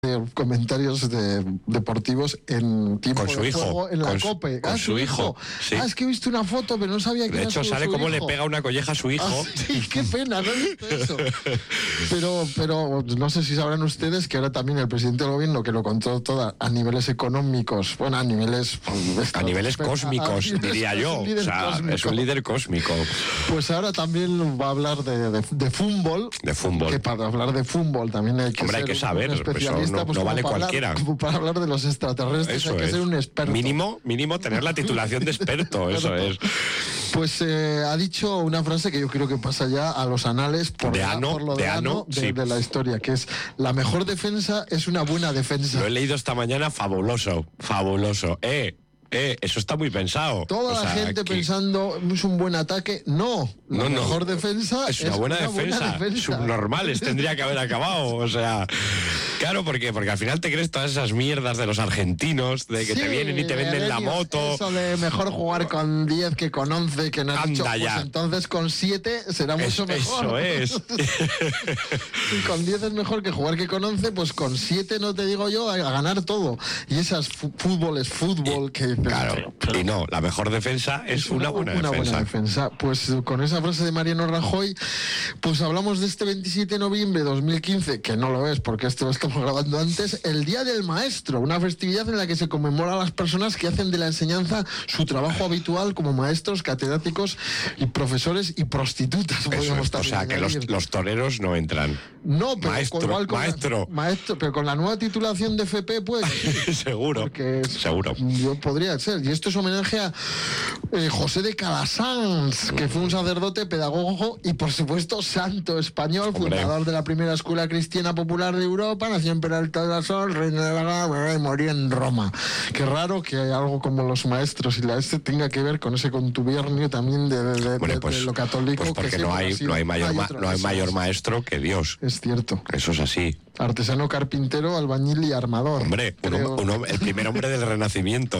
comentarios deportivos en tiempo con su de hijo, juego en la COPE. Con su hijo. Sí. Es que he visto una foto, pero no sabía que de hecho sale como le pega una colleja a su hijo. Sí, qué pena, no he visto eso. Pero no sé si sabrán ustedes que ahora también el presidente del gobierno, que lo contó todo a niveles económicos, bueno, a niveles cósmicos, diría yo. O sea, es un líder cósmico. Pues ahora también va a hablar de fútbol. De fútbol. Que para hablar de fútbol también hay que hay que saber, un especialista. No, pues no vale cualquiera. Para hablar de los extraterrestres hay que ser un experto. Mínimo tener la titulación de experto, eso es. Pues ha dicho una frase que yo creo que pasa ya a los anales de la historia, que es: la mejor defensa es una buena defensa. Lo he leído esta mañana, fabuloso. Eso está muy pensado. Toda la gente pensando, es un buen ataque. No, la mejor defensa es una buena defensa. Subnormales tendría que haber acabado. O sea, claro, porque al final te crees todas esas mierdas de los argentinos, de que te vienen y te venden la moto. Eso de mejor jugar con 10 que con 11, que no has dicho, pues entonces con 7 será mucho mejor. Eso es. Y con 10 es mejor que jugar que con 11, pues con 7 no te digo yo, a ganar todo. Y esas fútbol que... Claro, y no, la mejor defensa es una buena defensa. Pues con esa frase de Mariano Rajoy, pues hablamos de este 27 de noviembre de 2015, que no lo es porque esto lo estamos grabando antes, el Día del Maestro, una festividad en la que se conmemora a las personas que hacen de la enseñanza su trabajo habitual como maestros, catedráticos y profesores y prostitutas. O sea, que los toreros no entran. No, pero maestro. Pero con la nueva titulación de FP, pues... Seguro. Yo podría ser. Y esto es homenaje a José de Calasanz, que fue un sacerdote, pedagogo y, por supuesto, santo español, fundador de la primera escuela cristiana popular de Europa, nació en Peralta de la Sol, reina de la Gala, y murió en Roma. Qué raro que algo como los maestros y la tenga que ver con ese contubernio también de lo católico. Pues porque no hay mayor maestro que Dios. Es cierto. Eso es así. Artesano, carpintero, albañil y armador. Hombre, el primer hombre del Renacimiento.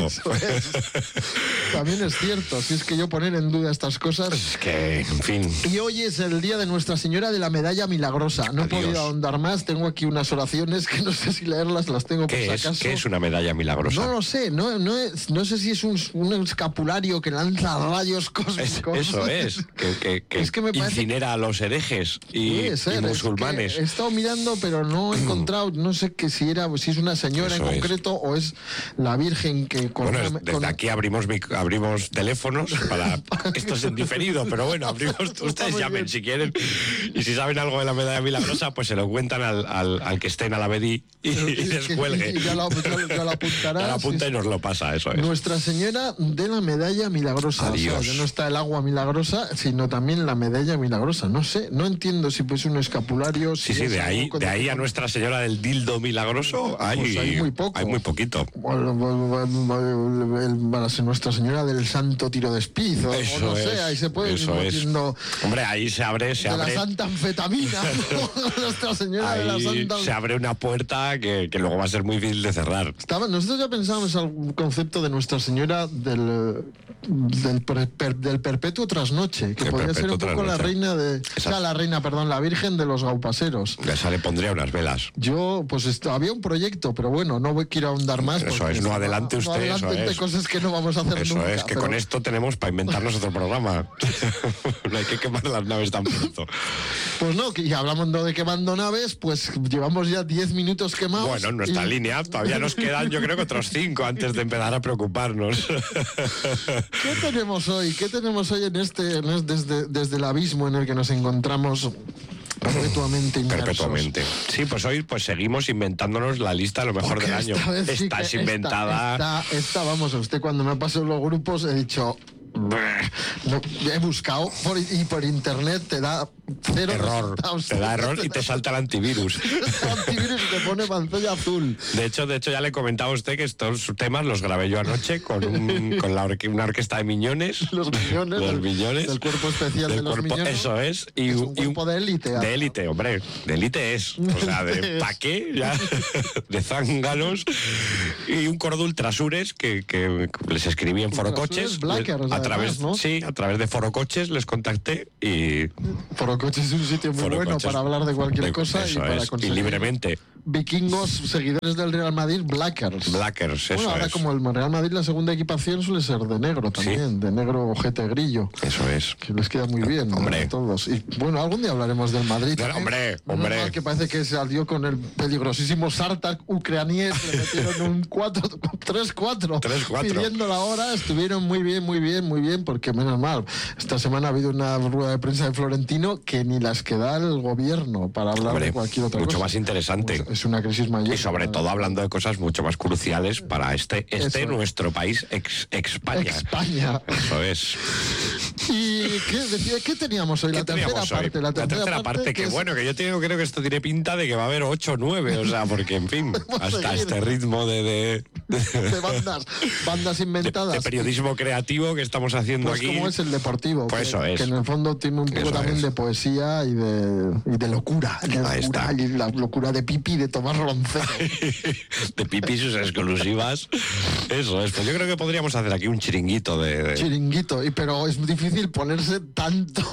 También es cierto, si es que yo poner en duda estas cosas. Es que, en fin. Y hoy es el día de Nuestra Señora de la Medalla Milagrosa. No he podido ahondar más, tengo aquí unas oraciones que no sé si leerlas, las tengo por si acaso. ¿Qué es una medalla milagrosa? No lo sé, no sé si es un escapulario que lanza rayos cósmicos. Eso es, que me parece... incinera a los herejes y musulmanes. He estado mirando, pero no he encontrado, no sé si es una señora en concreto o es la Virgen que... Desde aquí abrimos teléfonos para... Esto es en diferido, pero bueno, ustedes llamen si quieren. Y si saben algo de la medalla milagrosa, pues se lo cuentan al que esté en Alavedi y descuelgue. Ya lo apuntará. Ya lo apunta y nos lo pasa, eso es. Nuestra Señora de la Medalla Milagrosa. Adiós. O sea, que no está el agua milagrosa, sino también la medalla milagrosa. No sé, no entiendo si pues un escapulario... Sí, de ahí a Nuestra Señora del dildo milagroso hay muy poco. Hay muy poquito. Nuestra Señora del Santo Tiro de Espiz, no sé, ahí se puede ir metiendo. Hombre, ahí se abre la Santa Anfetamina. Nuestra Señora de la Santa... se abre una puerta que luego va a ser muy difícil de cerrar. Nosotros ya pensábamos el concepto de Nuestra Señora del perpetuo trasnoche, que podría ser un poco la reina de... la Virgen de los Gaupaseros. Esa le pondría unas velas. Yo, pues había un proyecto, pero bueno, no quiero ahondar más. Eso es, no adelante usted. No adelante cosas que no vamos a hacer eso nunca. Eso es, que con esto tenemos para inventarnos otro programa. No hay que quemar las naves tan pronto. Pues no, que ya hablamos de quemando naves, pues llevamos ya 10 minutos quemados. Bueno, en nuestra línea todavía nos quedan, yo creo que otros 5 antes de empezar a preocuparnos. ¿Qué tenemos hoy? Desde el abismo en el que nos encontramos? Perpetuamente. Sí, pues hoy seguimos inventándonos la lista de lo mejor del año. Esta es inventada. Esta, vamos, a usted cuando me ha pasado los grupos he dicho... he buscado por internet, te da cero error, te da error y te salta el antivirus. El antivirus te pone pantalla azul. De hecho ya le comentaba a usted que estos temas los grabé yo anoche con una orquesta de miñones. Los miñones del cuerpo especial de los miñones. Eso es. Y un grupo de élite. De élite, hombre. De élite es. O sea, de paqué, ya, de zánganos. Y un coro de ultrasures que les escribí en Forocoches. A través de Forocoches les contacté y... Forocoches es un sitio muy bueno para hablar de cualquier cosa. Y libremente. vikingos, seguidores del Real Madrid, Blackers. Blackers, eso ahora es. Como el Real Madrid, la segunda equipación suele ser de negro también, de negro ojete grillo. Eso es. Que les queda muy bien, hombre. A todos. Y bueno, algún día hablaremos del Madrid. Hombre. Que parece que salió con el peligrosísimo Sartak ucraniano, le metieron un 3-4 pidiendo la hora. Estuvieron muy bien, porque menos mal. Esta semana ha habido una rueda de prensa de Florentino que ni las que da el gobierno para hablar de cualquier otra cosa. Mucho más interesante. Es una crisis mayor. Y sobre todo hablando de cosas mucho más cruciales para este nuestro país, España. Eso es. ¿Y qué teníamos hoy? La tercera parte. Que bueno, que yo creo que esto tiene pinta de que va a haber 8 o 9, o sea, porque en fin, hasta este ritmo de bandas inventadas. De periodismo creativo que estamos haciendo aquí. Como es el deportivo. Pues eso es. Que en el fondo tiene un poco también de poesía y de locura. Y la locura de Pipi de Tomás Roncero. De Pipi sus exclusivas. Eso es. Pues yo creo que podríamos hacer aquí un chiringuito de... Chiringuito, pero es difícil ponerse tanto.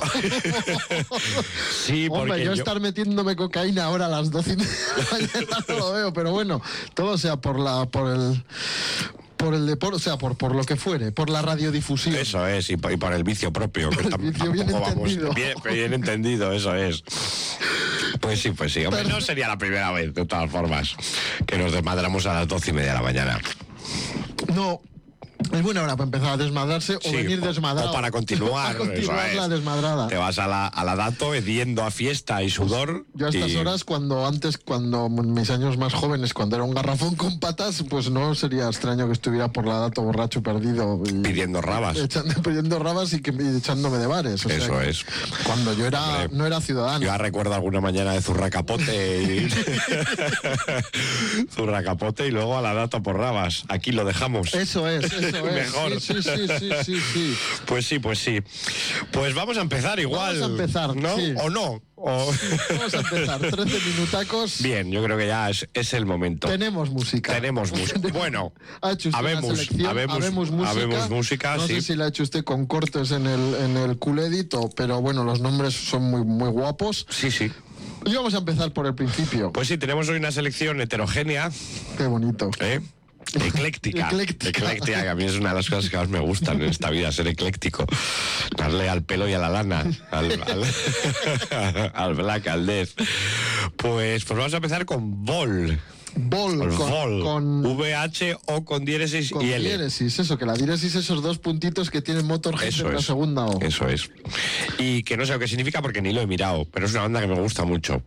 Sí, porque hombre, yo estar metiéndome cocaína ahora a las 12 de la mañana no lo veo, pero bueno, todo sea por el deporte, o sea, por lo que fuere, por la radiodifusión. Eso es, y por el vicio propio. Que el vicio bien entendido. Bien entendido, eso es. Pues sí. Hombre, no sería la primera vez, de todas formas, que nos desmadramos a las 12:30 de la mañana. No. Es buena hora para empezar a desmadrarse o venir desmadrado. O para continuar. La desmadrada. Te vas a la dato heddiendo a fiesta y sudor. Yo a estas horas, cuando en mis años más jóvenes, cuando era un garrafón con patas, pues no sería extraño que estuviera por la dato borracho perdido. Pidiendo rabas. Pidiendo rabas y echándome de bares. O eso es. Cuando yo no era ciudadano. Yo recuerdo alguna mañana de zurracapote zurracapote y luego a la dato por rabas. Aquí lo dejamos. Eso es. Mejor. Sí. Pues sí. Pues vamos a empezar igual. Vamos a empezar, ¿no? Sí. ¿O no? Vamos a empezar, 13 minutacos. Bien, yo creo que ya es el momento. Tenemos música. Bueno, habemos música. No sé si la ha hecho usted con cortes en el culédito, pero bueno, los nombres son muy, muy guapos. Sí. Y vamos a empezar por el principio. Pues sí, tenemos hoy una selección heterogénea. Qué bonito. Ecléctica, que a mí es una de las cosas que más me gustan en esta vida, ser ecléctico. Darle al pelo y a la lana, al black, al death. Pues vamos a empezar con Vol. Con VH o con diéresis y L. Diéresis, eso, que la diéresis, esos dos puntitos que tienen Motorhead en la segunda O. Eso es. Y que no sé lo que significa porque ni lo he mirado, pero es una banda que me gusta mucho.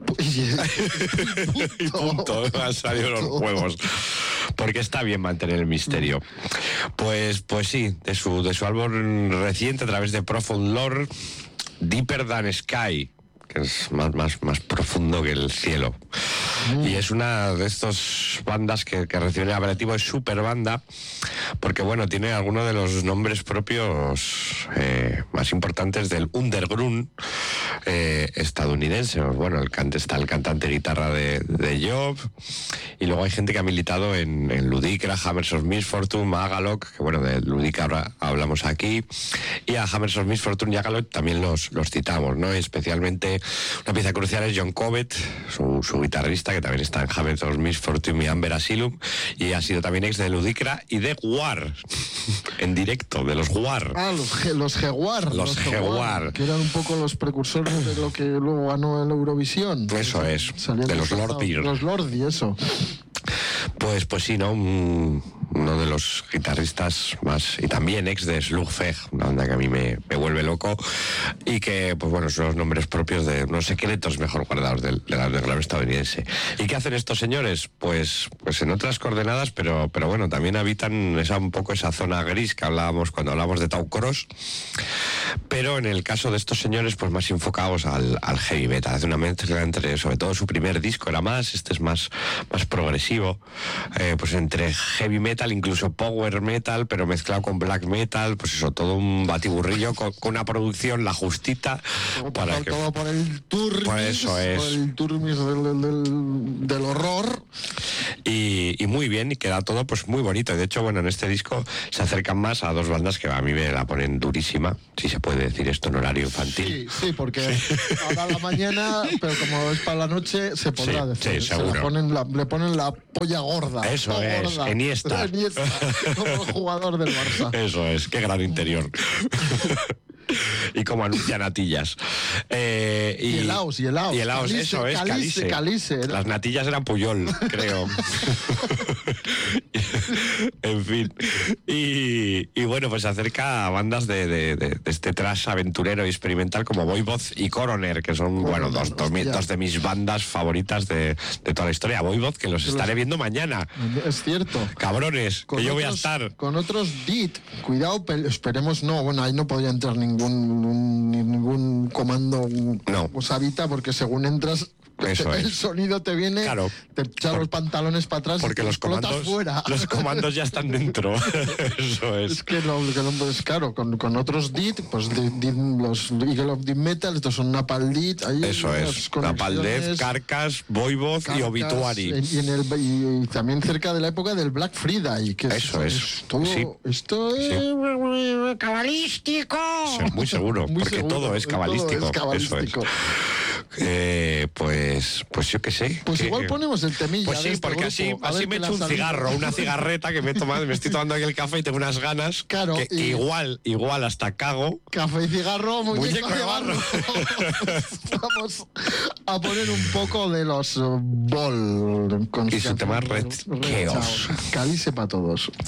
Y punto, han salido los huevos. Porque está bien mantener el misterio. Pues sí, de su álbum reciente a través de Profound Lore, Deeper Than Sky, que es más profundo que el cielo. Y es una de estas bandas que recibe el apelativo de super banda, porque bueno, tiene algunos de los nombres propios más importantes del underground estadounidense. Bueno, está el cantante de guitarra de Job, y luego hay gente que ha militado en Ludicra, Hammers of Misfortune, Magalock, que bueno, de Ludicra hablamos aquí, y a Hammers of Misfortune y Magalock también los citamos, ¿no? Y especialmente una pieza crucial es John Covet, su guitarrista, que también está en Hammers of Misfortune y Amber Asylum, y ha sido también ex de Ludicra y de War, en directo, de los War. Los Jaguar. Los Jaguar. Que eran un poco los precursores de lo que luego ganó en Eurovisión. Eso es, de los Lordi. Los Lordi, eso. Pues sí, ¿no? Uno de los guitarristas más, y también ex de Slugfeg, una banda que a mí me vuelve loco, y que, pues bueno, son los nombres propios de unos secretos mejor guardados del underground estadounidense. ¿Y qué hacen estos señores? Pues en otras coordenadas, pero bueno, también habitan un poco esa zona gris que hablábamos cuando hablamos de Tau Cross, pero en el caso de estos señores, pues más enfocados al heavy metal. Hace una mezcla entre, sobre todo su primer disco era este es más progresivo, pues entre heavy metal, incluso power metal, pero mezclado con black metal, pues eso, todo un batiburrillo con una producción, la justita, para que... Todo por el turmis, pues eso es. por el turmis del horror. Y y muy bien, y queda todo pues muy bonito. De hecho, bueno, en este disco se acercan más a dos bandas que a mí me la ponen durísima, si se puede decir esto en horario infantil. Sí, porque ahora a la mañana, pero como es para la noche, se podrá decir. Sí, seguro. Le ponen la polla gorda. Eso es, gorda. Iniesta, como jugador del Barça. Eso es, qué gran interior. Y como anuncia natillas. Y helaos. Y helaos, eso es, Calice. Las natillas eran Puyol, creo. En fin. Y bueno, pues se acerca a bandas de este trash aventurero y experimental como Voivod y Coroner, que son, bueno, dos de mis bandas favoritas de toda la historia. Voivod, que los estaré viendo mañana. Es cierto. Cabrones, que yo voy a estar. Con otros DIT. Cuidado, esperemos, no, bueno, ahí no podría entrar ningún comando Sabita, porque según entras el sonido te viene, te echa los pantalones para atrás, porque los comandos ya están dentro. Eso es. Es que es claro, con otros DIT, pues los Eagle of Death Metal, estos son Napalm Death. Eso es, Napalm Death, Carcass, Voivod y Obituary. Y también cerca de la época del Black Friday, que eso es. Esto es cabalístico. Sí, muy seguro, porque todo es cabalístico. Eso es. Pues yo qué sé. Pues igual ponemos el temilla. Pues sí, porque así me echo un cigarro, una cigarreta que me estoy tomando aquí el café y tengo unas ganas. Claro. Que igual hasta cago. Café y cigarro, muñeco de barro. Vamos a poner un poco de los Ball. Y su tema Red Chaos. Calice para todos.